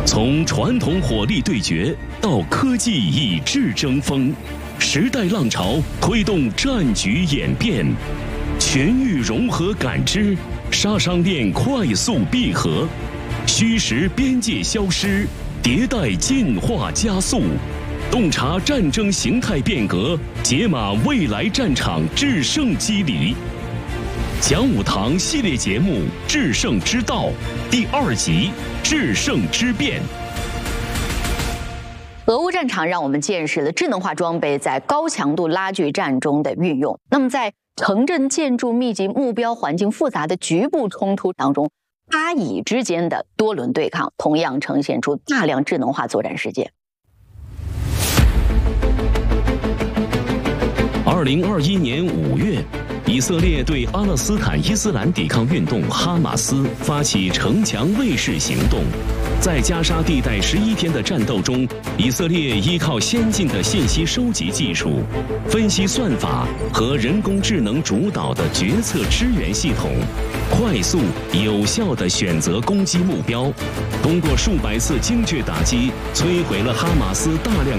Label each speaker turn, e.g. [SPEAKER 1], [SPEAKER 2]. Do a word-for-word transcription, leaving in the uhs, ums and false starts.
[SPEAKER 1] 从传统火力对决到科技以智争锋，时代浪潮推动战局演变，全域融合感知，杀伤链快速闭合，虚实边界消失，迭代进化加速，洞察战争形态变革，解码未来战场制胜机理。讲武堂系列节目《制胜之道》第二集《制胜之变》。
[SPEAKER 2] 俄乌战场让我们见识了智能化装备在高强度拉锯战中的运用。那么，在城镇建筑密集、目标环境复杂的局部冲突当中，巴以之间的多轮对抗同样呈现出大量智能化作战事件。
[SPEAKER 1] 二零二一年五月，以色列对巴勒斯坦伊斯兰抵抗运动哈马斯发起城墙卫士行动。在加沙地带十一天的战斗中，以色列依靠先进的信息收集技术、分析算法和人工智能主导的决策支援系统，快速有效地选择攻击目标，通过数百次精确打击，摧毁了哈马斯大量